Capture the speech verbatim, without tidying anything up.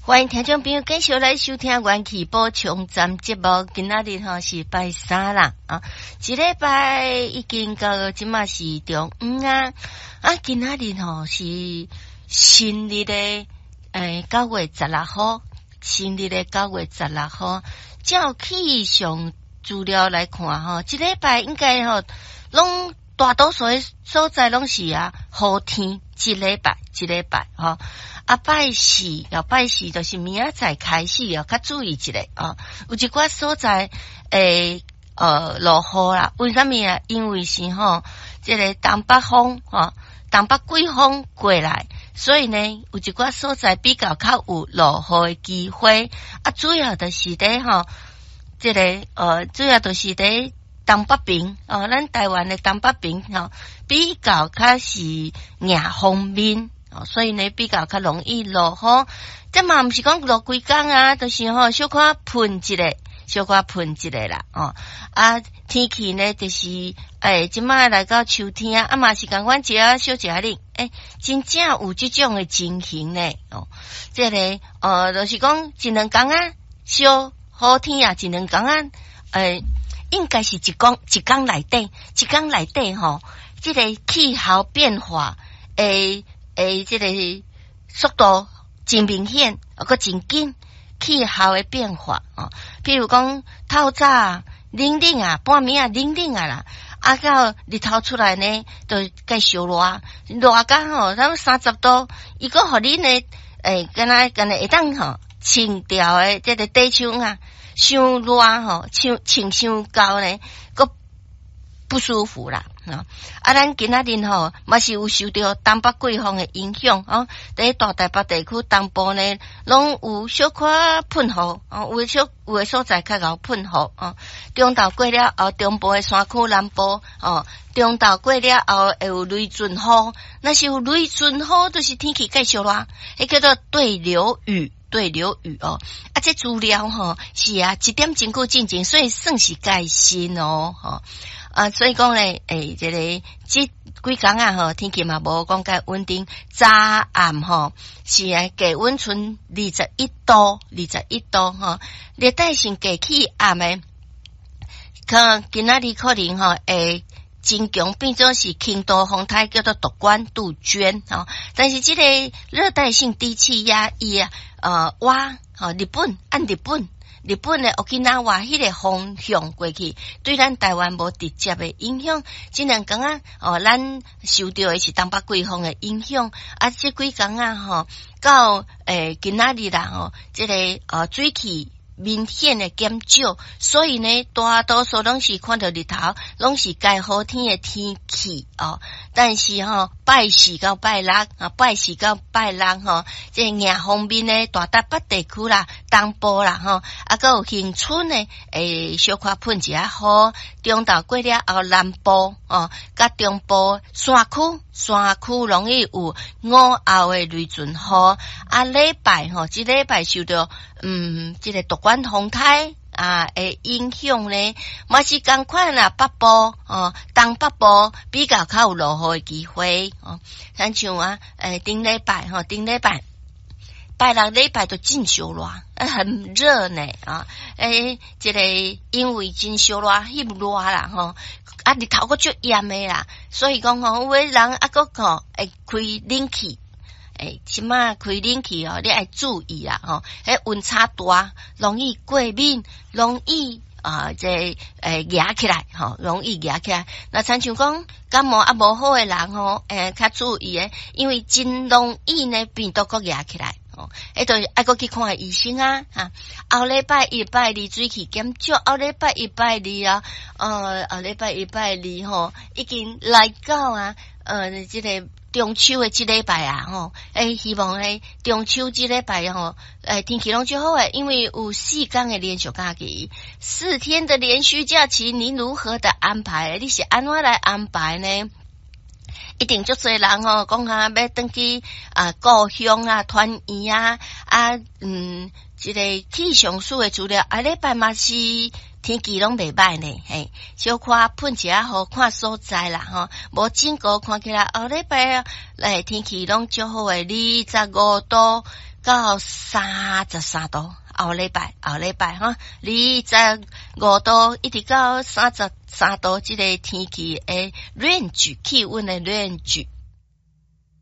欢迎听众朋友继续来收听元气补充站节目。今仔日吼是拜三啦啊，一礼拜已经到即马是中午啊啊，今仔日吼是新历的诶九月十六号，新历的九月十六号。照气象资料来看吼，一礼拜应该吼拢大多数的所在拢是啊好天，一礼拜一礼拜吼。啊，拜四要拜四，就是明仔载开始要较注意一下啊。有一寡所在诶，呃，落雨啦。为什么啊？因为是吼，这个东北风吼，东北季风过来，所以呢，有一寡所在比较较有落雨的机会。啊，主要就是咧吼，这个呃，主要就是咧东北边哦，咱台湾的东北边吼，比较较是硬方面。哦，所以呢比较较容易落雨，这嘛毋是讲落几工啊，就是吼小可喷一下，小可喷一下啦。哦，啊天气呢就是诶，即摆来到秋天啊，嘛是共阮食啊小食哩，诶，真正有即种诶情形呢。哦，这个呃，就是讲一两工啊，小好天啊，一两工啊，诶，应该是一工一工内底，一工内底吼，这个气候变化诶。诶，这个速度真明显，啊，个真紧，气候的变化哦。譬如讲，透早冷冷啊，半暝啊冷冷啊啦，啊到日头出来呢，就该烧热，热到吼，咱三十度，伊个互你呢，诶，敢若敢若会当吼，穿掉诶，这个底衫啊，伤热吼，穿穿伤高呢，个不舒服啦。啊，啊，咱今仔日吼，嘛是有受到东北季风的影响哦。在大台北地区东部呢，拢有小可喷雨哦，有小有的所在较厚喷雨哦。中昼过了后，中部的山区南部哦，中昼过了后会有雷阵雨。那是有雷阵雨，就是天气介烧热，迄叫做对流雨。对流雨哦，啊，这资料吼是啊，一点钟过进前，所以算是介新哦，吼啊，所以讲咧，诶，这个这几工啊，吼，天气嘛无讲介稳定，早暗吼是啊，低温存二十一度，二十一度吼，热带性低气压诶，可今仔日可能吼会真强变做是轻度风台，叫做独关杜鹃吼，但是这个热带性低气压伊啊。呃，哇，吼，日本按日本，日本的沖縄话迄个方向过去，对咱台湾无直接的影响。这两工啊，哦，咱受到的是东北季风的影响，啊，这几工啊，吼，到诶今仔日啦，吼，这个呃水气明显的减少，所以呢，大多数拢是看到日头，拢是介好天的天气哦。但是吼、哦，拜四到拜六啊，拜四到拜六吼，这硬方面呢，大台北地区啦、东部啦吼，啊，个有恒春呢，诶，小可喷一下雨，中昼过了后南部哦，甲中部山区，山区容易有午后的雷阵雨，啊，礼拜吼，这礼拜受到嗯，这个独关风台啊诶影响呢，嘛是同款啦，北部哦，东北部比较较有落雨的机会哦。像像啊，诶，顶礼拜吼，顶礼拜拜六礼拜都真烧热，很热呢啊！诶，这个因为真烧热，翕热啦吼，啊日头个足炎的啦，所以讲吼，有的人啊个吼会开冷气。诶，即马开冷气哦，你要注意啦吼，迄温差大，容易过敏，容易啊，这诶压起来吼，容易压起来。那亲像讲感冒啊无好诶人吼，诶较注意诶，因为真容易呢病毒个压起来哦，迄著爱个去看医生啊哈。后礼拜一拜二水气减少，后礼拜一拜二啊，呃，后礼拜一拜二吼，已经来到啊，呃，这个。中秋的这礼拜啊，吼，诶，希望诶中秋这礼拜吼，诶，天气拢最好诶，因为有四天的连续假期，四天的连续假期，你如何的安排？你是安怎来安排呢？一定足侪人吼，讲啊要登去啊故乡啊团圆啊啊，嗯，这个气象署的资料，啊礼拜嘛是。天气拢袂歹呢，嘿，小可喷一下雨看所在啦，吼，无整个看起来后礼拜诶天气拢足好诶，二十五度到三十三度，后礼拜后礼拜哈，二十五度一直到三十三度，这个天气诶 range 气温的 range